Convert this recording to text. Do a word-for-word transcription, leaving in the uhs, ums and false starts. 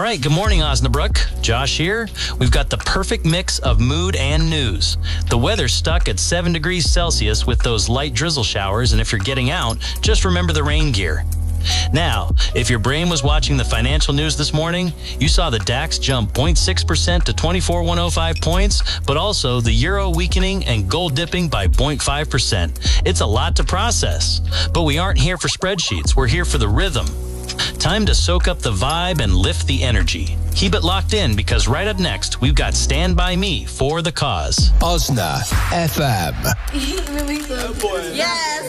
right, good morning, Osnabrück. Josh here. We've got the perfect mix of mood and news. The weather's stuck at seven degrees Celsius with those light drizzle showers, and if you're getting out, just remember the rain gear. Now, if your brain was watching the financial news this morning, you saw the DAX jump zero point six percent to twenty-four thousand one hundred five points, but also the euro weakening and gold dipping by zero point five percent. It's a lot to process. But we aren't here for spreadsheets. We're here for the rhythm. Time to soak up the vibe and lift the energy. Keep it locked in because right up next, we've got Stand By Me for the cause. Osna F M. Yes!